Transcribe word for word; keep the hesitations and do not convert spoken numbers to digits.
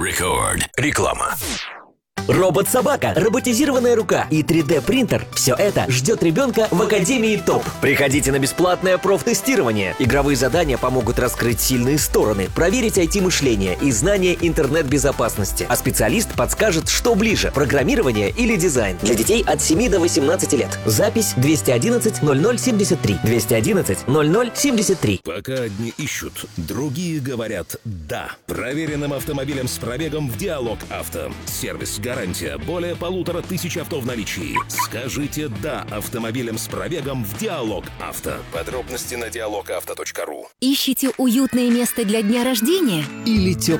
Record. Реклама. Робот-собака, роботизированная рука и три дэ принтер – все это ждет ребенка в Академии ТОП. Приходите на бесплатное профтестирование. Игровые задания помогут раскрыть сильные стороны, проверить ай ти-мышление и знания интернет-безопасности. А специалист подскажет, что ближе – программирование или дизайн. Для детей от семи до восемнадцати лет. Запись двести одиннадцать ноль ноль семьдесят три. двести одиннадцать ноль ноль семьдесят три. Пока одни ищут, другие говорят «да». Проверенным автомобилем с пробегом в Диалог Авто. Сервис гарантия более полутора тысяч авто в наличии. Скажите «да» автомобилям с пробегом в Диалог Авто. Подробности на диалог авто точка ру. Ищите уютное место для дня рождения? Или теплый